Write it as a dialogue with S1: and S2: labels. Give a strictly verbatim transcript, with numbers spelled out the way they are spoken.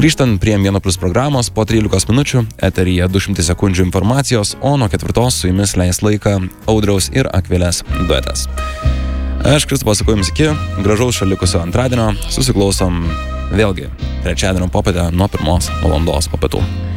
S1: Grįžtant prie Vieno Plus programos, po trylikos minučių eteryje du šimtai sekundžių informacijos, o nuo ketvirtos su jumis leis laiką Audriaus ir Akvilės duetas. Aš Kristupas sakau jums iki, gražaus šalikusio antradienio, susiklausom vėlgi trečiadienio popietę nuo pirmos valandos po pietų.